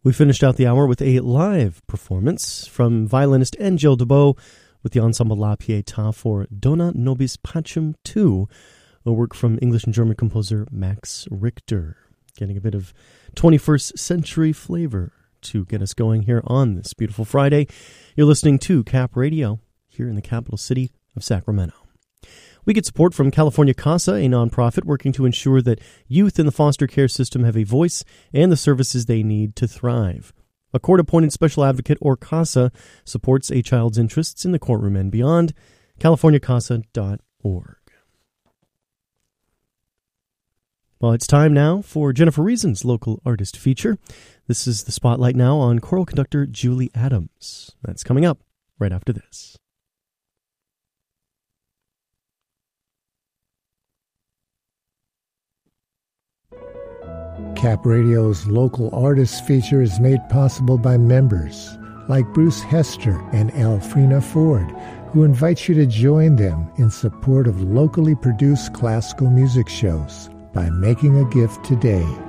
We finished out the hour with a live performance from violinist Angel Debo with the ensemble La Pietà for Dona Nobis Pacem II, a work from English and German composer Max Richter. Getting a bit of 21st century flavor to get us going here on this beautiful Friday. You're listening to Cap Radio here in the capital city of Sacramento. We get support from California CASA, a nonprofit working to ensure that youth in the foster care system have a voice and the services they need to thrive. A court-appointed special advocate, or CASA, supports a child's interests in the courtroom and beyond. CaliforniaCASA.org. Well, it's time now for Jennifer Reason's local artist feature. This is the spotlight now on choral conductor Julie Adams. That's coming up right after this. Cap Radio's local artists feature is made possible by members like Bruce Hester and Alfrena Ford, who invite you to join them in support of locally produced classical music shows by making a gift today.